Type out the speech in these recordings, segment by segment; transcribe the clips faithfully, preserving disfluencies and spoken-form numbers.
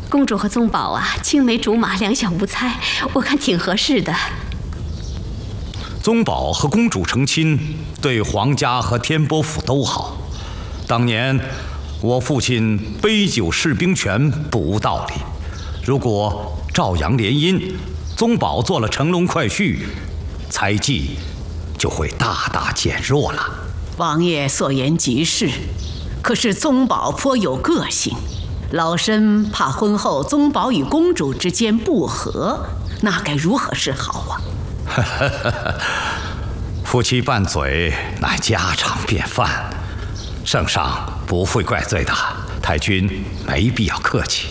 公主和宗保啊，青梅竹马，两小无猜，我看挺合适的。 宗保和公主成亲，对皇家和天波府都好。当年我父亲杯酒释兵权，不无道理。如果赵阳联姻，宗保做了乘龙快婿，猜忌就会大大减弱了。 王爷所言极是，可是宗保颇有个性，老身怕婚后宗保与公主之间不和，那该如何是好啊？ 夫妻拌嘴乃家常便饭，圣上不会怪罪的，太君没必要客气。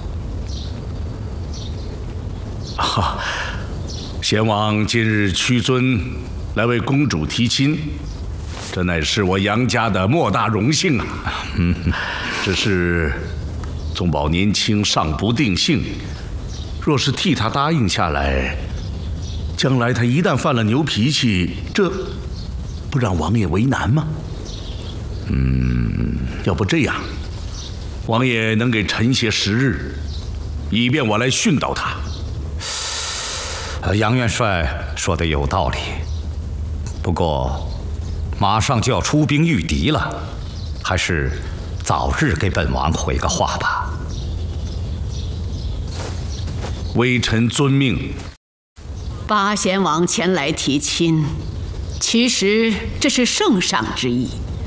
啊，贤王今日屈尊来为公主提亲，这乃是我杨家的莫大荣幸啊！嗯，只是宗保年轻尚不定性，若是替他答应下来，将来他一旦犯了牛脾气，这不让王爷为难吗？嗯，要不这样，王爷能给臣些时日，以便我来训导他。 呃，杨元帅说的有道理，不过马上就要出兵御敌了，还是早日给本王回个话吧。 微臣遵命。 八贤王前来提亲，其实这是圣上之意。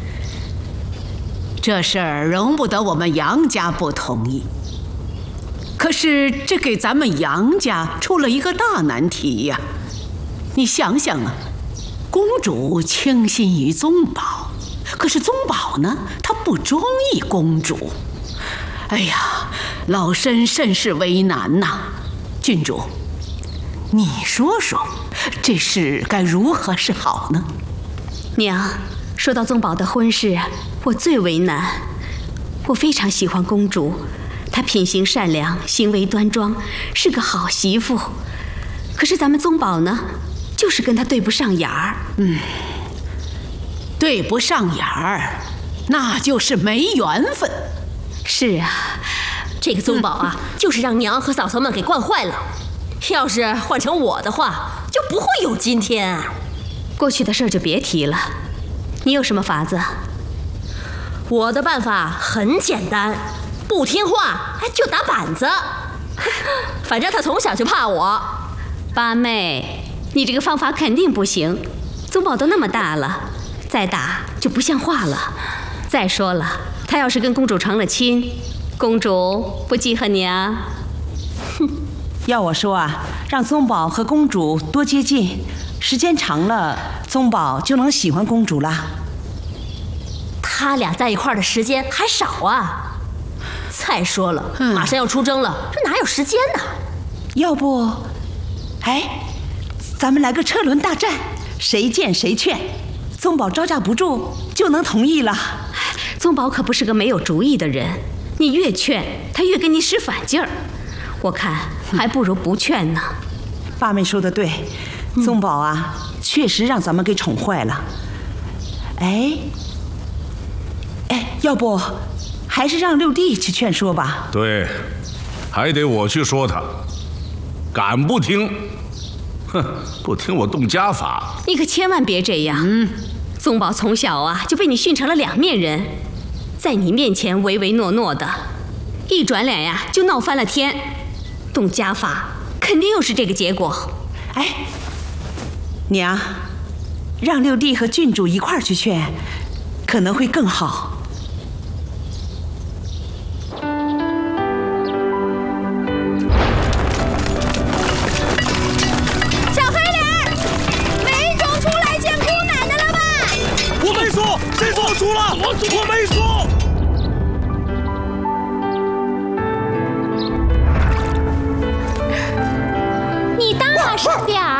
这事儿容不得我们杨家不同意。可是这给咱们杨家出了一个大难题呀！你想想啊，公主倾心于宗保，可是宗保呢，他不中意公主。哎呀，老身甚是为难呐。郡主，你说说，这事该如何是好呢？ 娘，说到宗保的婚事，我最为难。我非常喜欢公主，她品行善良，行为端庄，是个好媳妇。可是咱们宗保呢，就是跟她对不上眼儿。 嗯，对不上眼儿，那就是没缘分。 是啊， 这个宗保啊，就是让娘和嫂嫂们给惯坏了。要是换成我的话，就不会有今天。 过去的事儿就别提了，你有什么法子？ 我的办法很简单，不听话就打板子。反正他从小就怕我。 八妹，你这个方法肯定不行。宗保都那么大了，再打就不像话了。再说了，他要是跟公主成了亲，公主不记恨你啊？ 哼，要我说啊，让宗保和公主多接近，时间长了，宗保就能喜欢公主了。 他俩在一块儿的时间还少啊。再说了，嗯、马上要出征了，这哪有时间呢？ 要不，哎，咱们来个车轮大战，谁见谁劝，宗保招架不住就能同意了。 宗保可不是个没有主意的人，你越劝他越跟你使反劲儿，我看还不如不劝呢。 八妹说的对，宗保啊，嗯、确实让咱们给宠坏了。哎，哎，要不还是让六弟去劝说吧。 对，还得我去说他，敢不听？哼，不听我动家法。 你可千万别这样。嗯，宗保从小啊就被你训成了两面人，在你面前唯唯诺诺的，一转脸呀就闹翻了天。动家法肯定又是这个结果。 哎，娘，让六弟和郡主一块儿去劝，可能会更好。 小黑脸，没种出来见姑奶奶了吧？ 我没说，谁说我输了？我我没说。 你大声点儿！